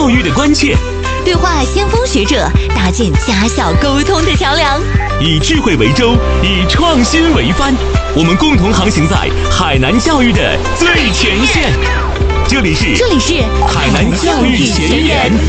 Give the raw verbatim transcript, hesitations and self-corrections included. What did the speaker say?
育的关切， 对话先锋学者，搭建家校沟通的桥梁。 以智慧为舟，以创新为帆，我们共同航行在海南教育的最前线。这里是这里是海南教育前沿。